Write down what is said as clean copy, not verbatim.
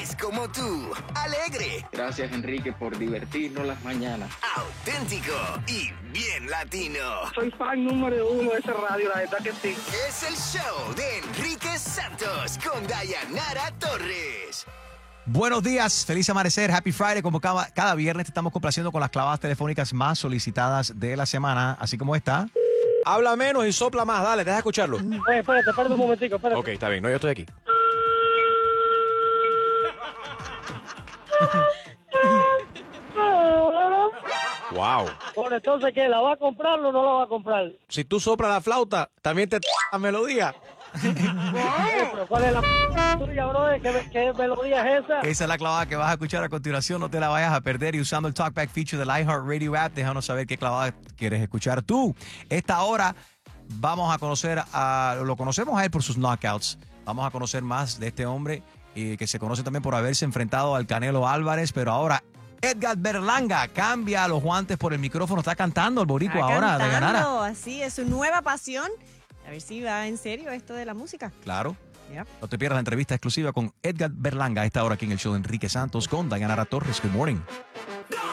es como tú, alegre. Gracias, Enrique, por divertirnos las mañanas. Auténtico y bien latino. Soy fan número 1 de esa radio, la verdad que sí. Es el show de Enrique Santos con Dayanara Torres. Buenos días, feliz amanecer, happy Friday. Como cada viernes te estamos complaciendo con las clavadas telefónicas más solicitadas de la semana, así como esta. Habla menos y sopla más, dale, deja escucharlo. Espérate un momentico, espérate. Ok, está bien, no, yo estoy aquí. Wow. Bueno, entonces, ¿qué? ¿La va a comprar o no la va a comprar? Si tú soplas la flauta, también te la melodía. Pero ¿cuál es la tuya, brother? ¿Qué melodía es esa? Esa es la clavada que vas a escuchar a continuación, no te la vayas a perder. Y usando el Talkback feature del iHeartRadio app, déjanos saber qué clavada quieres escuchar tú. Esta hora vamos a conocer lo conocemos a él por sus knockouts. Vamos a conocer más de este hombre que se conoce también por haberse enfrentado al Canelo Álvarez, pero ahora Edgar Berlanga cambia los guantes por el micrófono, está cantando el boricua ahora, Dayanara. Así es su nueva pasión. A ver si va en serio esto de la música. Claro. Yep. No te pierdas la entrevista exclusiva con Edgar Berlanga a esta hora aquí en el show de Enrique Santos con Dayanara Torres. Good morning.